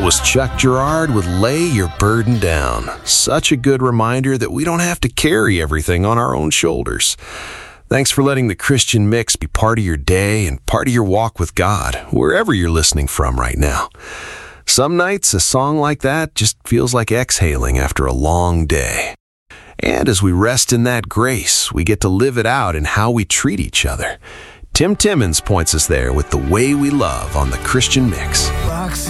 was Chuck Girard with Lay Your Burden Down. Such a good reminder that we don't have to carry everything on our own shoulders. Thanks for letting the Christian Mix be part of your day and part of your walk with God, wherever you're listening from right now. Some nights, a song like that just feels like exhaling after a long day. And as we rest in that grace, we get to live it out in how we treat each other. Tim Timmons points us there with The Way We Love on the Christian Mix.